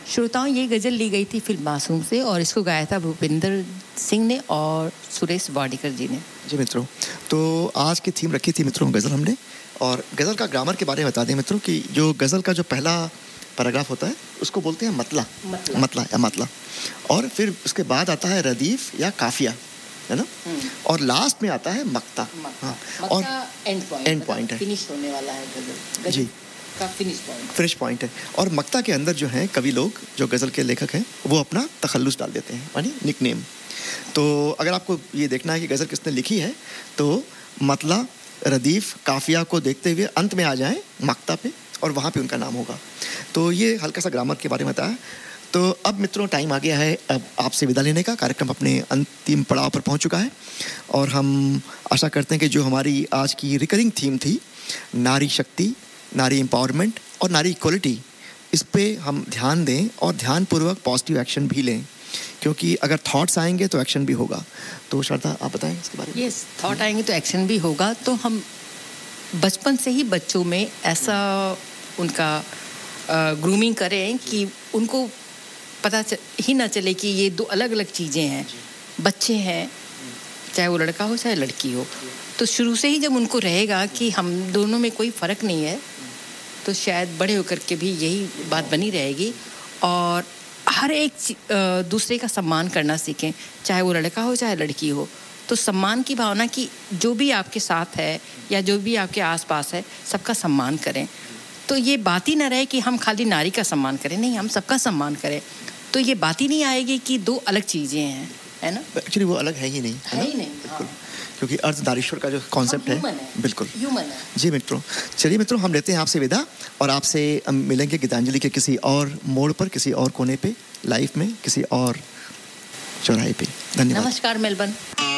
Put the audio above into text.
श्रोताओं, ये गज़ल ली गई थी फिल्म मासूम से और इसको गाया था भूपिंदर सिंह ने और सुरेश वाडीकर जी ने। जी मित्रों, तो आज की थीम रखी थी मित्रों गज़ल हमने, और गज़ल का ग्रामर के बारे में बता दें मित्रों कि जो गज़ल का जो पहला पैराग्राफ होता है उसको बोलते हैं मतला, और फिर उसके बाद आता है रदीफ या काफिया, है ना, और लास्ट में आता है मक्ता। हाँ, और एंड पॉइंट है, फिनिश होने वाला है गज़ल जी का फिनिश पॉइंट है। और मक्ता के अंदर जो है कवि लोग, जो गज़ल के लेखक हैं, वो अपना तखल्लुस डाल देते हैं, यानी निकनेम। तो अगर आपको ये देखना है कि गज़ल किसने लिखी है, तो मतला, रदीफ, काफिया को देखते हुए अंत में आ जाएं मक्ता पे, और वहाँ पे उनका नाम होगा। तो ये हल्का सा ग्रामर के बारे में बताया। तो अब मित्रों टाइम आ गया है अब आपसे विदा लेने का। कार्यक्रम अपने अंतिम पड़ाव पर पहुँच चुका है, और हम आशा करते हैं कि जो हमारी आज की रिकरिंग थीम थी, नारी शक्ति, नारी एम्पावरमेंट और नारी इक्वलिटी, इस पे हम ध्यान दें और ध्यानपूर्वक पॉजिटिव एक्शन भी लें, क्योंकि अगर थॉट्स आएंगे तो एक्शन भी होगा। तो श्रद्धा, आप बताएं इसके बारे में। यस, थॉट आएंगे तो एक्शन भी होगा। तो हम बचपन से ही बच्चों में ऐसा उनका ग्रूमिंग करें कि उनको पता ही ना चले कि ये दो अलग अलग चीज़ें हैं। बच्चे हैं, चाहे वो लड़का हो चाहे लड़की हो, तो शुरू से ही जब उनको रहेगा कि हम दोनों में कोई फ़र्क नहीं है, तो शायद बड़े होकर के भी यही बात बनी रहेगी। और हर एक दूसरे का सम्मान करना सीखें, चाहे वो लड़का हो चाहे लड़की हो। तो सम्मान की भावना कि जो भी आपके साथ है या जो भी आपके आसपास है, सबका सम्मान करें। तो ये बात ही ना रहे कि हम खाली नारी का सम्मान करें, नहीं, हम सबका सम्मान करें। तो ये बात ही नहीं आएगी कि दो अलग चीज़ें हैं, है ना। एक्चुअली वो अलग है ही नहीं, है ही नहीं, हाँ। क्योंकि अर्धनारीश्वर का जो कॉन्सेप्ट है बिल्कुल ह्यूमन है। जी मित्रों, चलिए मित्रों, हम लेते हैं आपसे विदा, और आपसे मिलेंगे गीतांजलि के किसी और मोड़ पर, किसी और कोने पे, लाइफ में किसी और चौराहे पे। धन्यवाद। नमस्कार मेलबर्न।